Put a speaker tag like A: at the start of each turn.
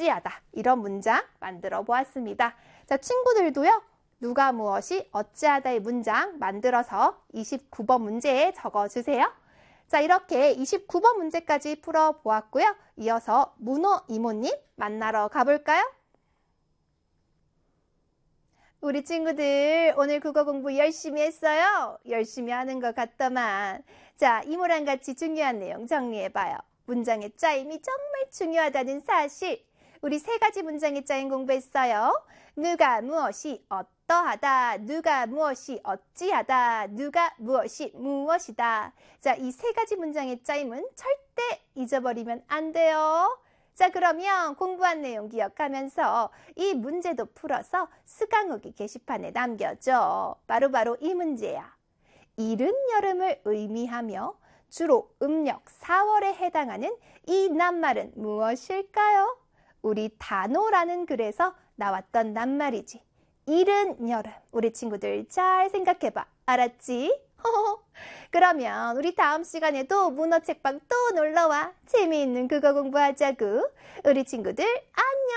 A: 어찌하다 이런 문장 만들어 보았습니다. 자, 친구들도요. 누가 무엇이 어찌하다의 문장 만들어서 29번 문제에 적어주세요. 자, 이렇게 29번 문제까지 풀어보았고요. 이어서 문어 이모님 만나러 가볼까요? 우리 친구들 오늘 국어 공부 열심히 했어요? 열심히 하는 것 같더만. 자, 이모랑 같이 중요한 내용 정리해봐요. 문장의 짜임이 정말 중요하다는 사실. 우리 3가지 문장의 짜임 공부했어요. 누가 무엇이 어떠하다, 누가 무엇이 어찌하다, 누가 무엇이 무엇이다. 자, 이 3가지 문장의 짜임은 절대 잊어버리면 안 돼요. 자, 그러면 공부한 내용 기억하면서 이 문제도 풀어서 스강후기 게시판에 남겨줘. 바로 이 문제야. 이른 여름을 의미하며 주로 음력 4월에 해당하는 이 낱말은 무엇일까요? 우리 단오라는 글에서 나왔던 낱말이지. 이른 여름. 우리 친구들 잘 생각해봐. 알았지? 그러면 우리 다음 시간에도 문어책방 또 놀러와. 재미있는 국어 공부하자구. 우리 친구들 안녕.